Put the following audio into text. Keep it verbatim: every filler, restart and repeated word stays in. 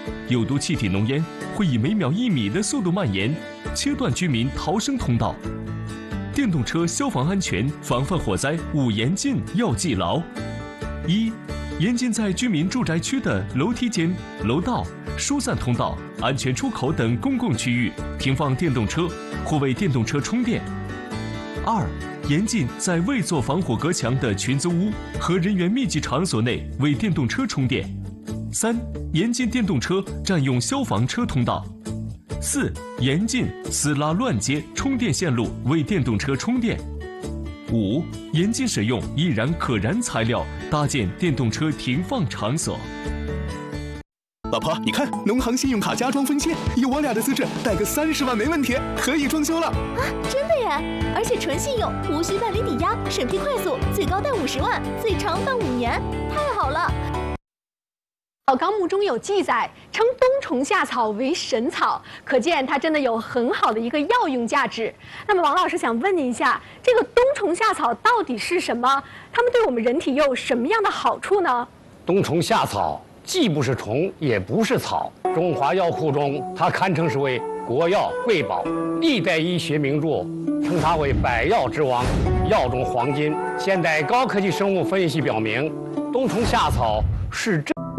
有毒气体浓烟会以每秒一米的速度蔓延，切断居民逃生通道。电动车消防安全防范火灾五严禁要记牢：一、严禁在居民住宅区的楼梯间、楼道、疏散通道、安全出口等公共区域停放电动车或为电动车充电；二、严禁在未做防火隔墙的群租屋和人员密集场所内为电动车充电；三、严禁电动车占用消防车通道；四、严禁私拉乱接充电线路为电动车充电；五、严禁使用易燃可燃材料搭建电动车停放场所。 老婆，你看，农行信用卡加装分期，以我俩的资质，贷个三十万没问题，可以装修了。 啊，真的耶！而且纯信用，无需办理抵押，审批快速，最高贷五十万，最长办五年，太好了。 《纲目》中有记载，称冬虫夏草为神草，可见它真的有很好的一个药用价值。那么，王老师想问您一下，这个冬虫夏草到底是什么？它们对我们人体又有什么样的好处呢？ 冬虫夏草既不是虫，也不是草，中华药库中它堪称是为国药瑰宝，历代医学名著称它为百药之王，药中黄金。现代高科技生物分析表明，冬虫夏草是真。